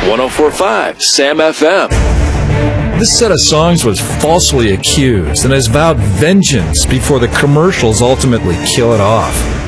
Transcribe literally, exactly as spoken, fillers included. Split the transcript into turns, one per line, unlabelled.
one oh four point five Sam F M.
This set of songs was falsely accused and has vowed vengeance before the commercials ultimately kill it off.